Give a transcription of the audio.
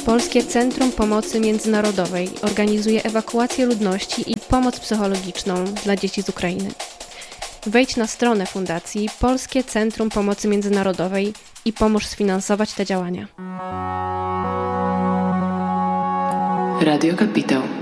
Polskie Centrum Pomocy Międzynarodowej organizuje ewakuację ludności i pomoc psychologiczną dla dzieci z Ukrainy. Wejdź na stronę Fundacji Polskie Centrum Pomocy Międzynarodowej i pomóż sfinansować te działania. Radio Kapitał.